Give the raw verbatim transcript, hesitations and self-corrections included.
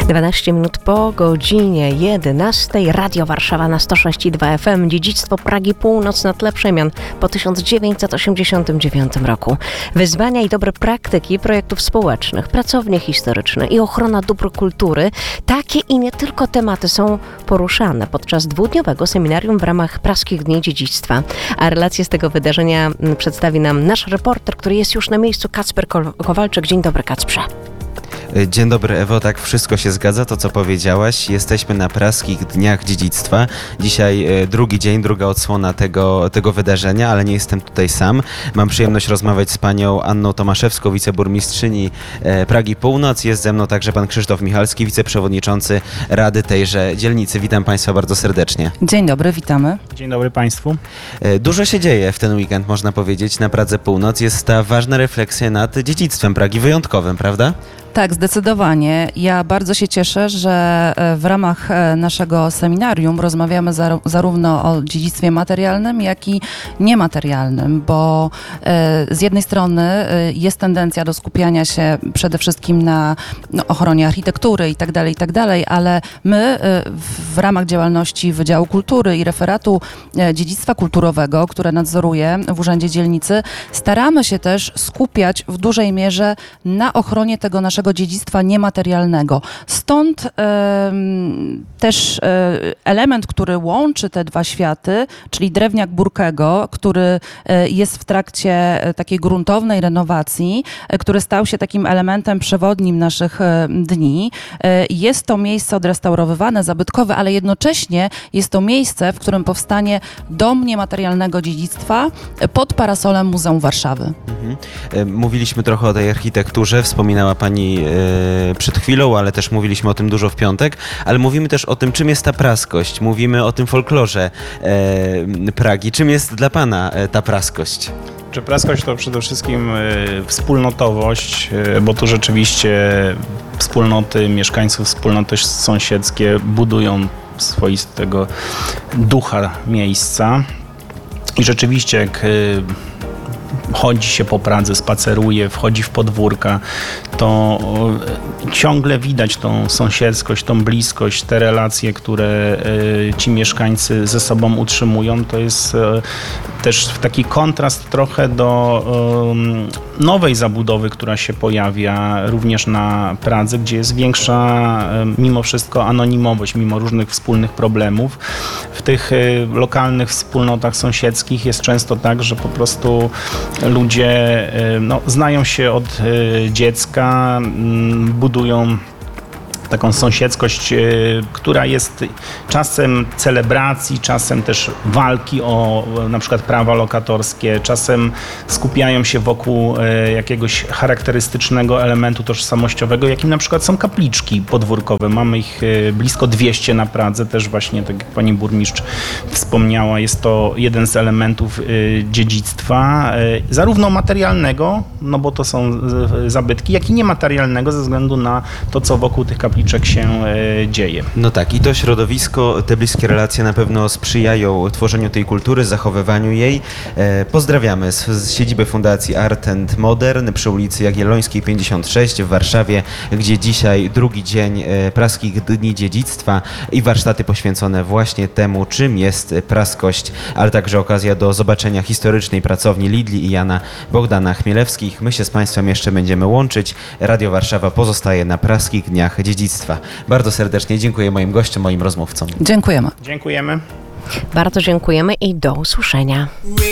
dwanaście minut po godzinie jedenastej. Radio Warszawa na sto sześć i dwa F M. Dziedzictwo Pragi Północ na tle przemian po tysiąc dziewięćset osiemdziesiątym dziewiątym roku. Wyzwania i dobre praktyki projektów społecznych, pracownie historyczne i ochrona dóbr kultury. Takie i nie tylko tematy są poruszane podczas dwudniowego seminarium w ramach Praskich Dni Dziedzictwa. A relację z tego wydarzenia przedstawi nam nasz reporter, który jest już na miejscu, Kacper Kowalczyk. Dzień dobry, Kacprze. Dzień dobry, Ewo, tak, wszystko się zgadza, to co powiedziałaś. Jesteśmy na Praskich Dniach Dziedzictwa. Dzisiaj e, drugi dzień, druga odsłona tego, tego wydarzenia, ale nie jestem tutaj sam. Mam przyjemność rozmawiać z panią Anną Tomaszewską, wiceburmistrzyni e, Pragi Północ. Jest ze mną także pan Krzysztof Michalski, wiceprzewodniczący Rady tejże dzielnicy. Witam państwa bardzo serdecznie. Dzień dobry, witamy. Dzień dobry państwu. E, dużo się dzieje w ten weekend, można powiedzieć, na Pradze Północ. Jest ta ważna refleksja nad dziedzictwem Pragi, wyjątkowym, prawda? Tak, zdecydowanie. Ja bardzo się cieszę, że w ramach naszego seminarium rozmawiamy zar- zarówno o dziedzictwie materialnym, jak i niematerialnym, bo z jednej strony jest tendencja do skupiania się przede wszystkim na no, ochronie architektury i tak dalej, i tak dalej, ale my w ramach działalności Wydziału Kultury i Referatu Dziedzictwa Kulturowego, które nadzoruję w Urzędzie Dzielnicy, staramy się też skupiać w dużej mierze na ochronie tego naszego dziedzictwa niematerialnego. Stąd e, też e, element, który łączy te dwa światy, czyli drewniak Burkego, który e, jest w trakcie e, takiej gruntownej renowacji, e, który stał się takim elementem przewodnim naszych e, dni. E, jest to miejsce odrestaurowywane, zabytkowe, ale jednocześnie jest to miejsce, w którym powstanie dom niematerialnego dziedzictwa e, pod parasolem Muzeum Warszawy. Mhm. E, mówiliśmy trochę o tej architekturze, wspominała pani przed chwilą, ale też mówiliśmy o tym dużo w piątek, ale mówimy też o tym, czym jest ta praskość. Mówimy o tym folklorze e, Pragi. Czym jest dla pana ta praskość? Czy praskość to przede wszystkim wspólnotowość, bo tu rzeczywiście wspólnoty mieszkańców, wspólnoty sąsiedzkie budują swoistego ducha miejsca. I rzeczywiście jak chodzi się po Pradze, spaceruje, wchodzi w podwórka, to ciągle widać tą sąsiedzkość, tą bliskość, te relacje, które ci mieszkańcy ze sobą utrzymują. To jest też taki kontrast trochę do nowej zabudowy, która się pojawia również na Pradze, gdzie jest większa mimo wszystko anonimowość, mimo różnych wspólnych problemów. W tych lokalnych wspólnotach sąsiedzkich jest często tak, że po prostu ludzie no, znają się od dziecka, budują taką sąsiedzkość, która jest czasem celebracji, czasem też walki o na przykład prawa lokatorskie, czasem skupiają się wokół jakiegoś charakterystycznego elementu tożsamościowego, jakim na przykład są kapliczki podwórkowe. Mamy ich blisko dwieście na Pradze, też właśnie, tak jak pani burmistrz wspomniała, jest to jeden z elementów dziedzictwa, zarówno materialnego, no bo to są zabytki, jak i niematerialnego ze względu na to, co wokół tych kapliczek się e, dzieje. No tak, i to środowisko, te bliskie relacje na pewno sprzyjają tworzeniu tej kultury, zachowywaniu jej. E, pozdrawiamy z, z siedziby Fundacji Art and Modern przy ulicy Jagiellońskiej pięćdziesiąt sześć w Warszawie, gdzie dzisiaj drugi dzień e, Praskich Dni Dziedzictwa i warsztaty poświęcone właśnie temu, czym jest praskość, ale także okazja do zobaczenia historycznej pracowni Lidli i Jana Bogdana Chmielewskich. My się z państwem jeszcze będziemy łączyć. Radio Warszawa pozostaje na Praskich Dniach Dziedzictwa. Bardzo serdecznie dziękuję moim gościom, moim rozmówcom. Dziękujemy. Dziękujemy. Bardzo dziękujemy i do usłyszenia.